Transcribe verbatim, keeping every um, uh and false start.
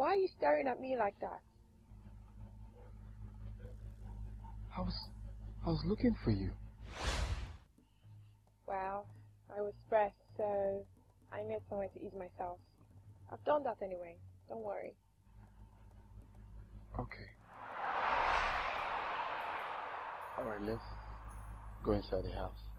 Why are you staring at me like that? I was... I was looking for you. Well, I was stressed, so I needed somewhere to ease myself. I've done that anyway. Don't worry. Okay. Alright, let's go inside the house.